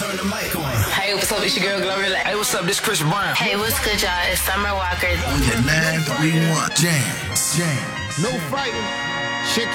Turn the mic on. Hey, what's up? It's your girl Glorilla. Hey, what's up? This Chris Brown. Hey, what's good, y'all? It's Summer Walker. On your 931 Jam. No fighting. Shit